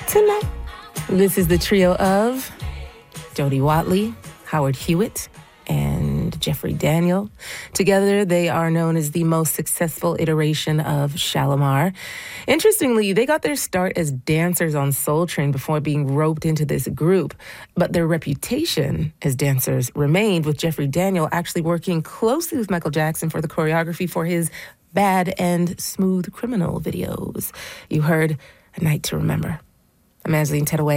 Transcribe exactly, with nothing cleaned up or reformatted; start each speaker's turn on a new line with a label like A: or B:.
A: tonight. This is the trio of Jody Watley, Howard Hewitt, and Jeffrey Daniel. Together, they are known as the most successful iteration of Shalamar. Interestingly, they got their start as dancers on Soul Train before being roped into this group, but their reputation as dancers remained, with Jeffrey Daniel actually working closely with Michael Jackson for the choreography for his Bad and Smooth Criminal videos. You heard A Night to Remember. I'm Angeline Tedaway.